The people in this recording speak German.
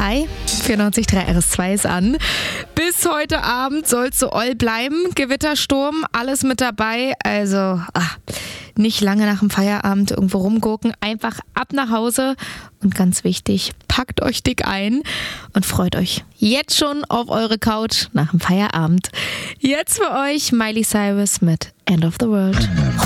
Hi, 94.3 RS2 ist an. Bis heute Abend soll es so oll bleiben. Gewittersturm, alles mit dabei. Also nicht lange nach dem Feierabend irgendwo rumgucken. Einfach ab nach Hause. Und ganz wichtig, packt euch dick ein und freut euch jetzt schon auf eure Couch nach dem Feierabend. Jetzt für euch Miley Cyrus mit End of the World.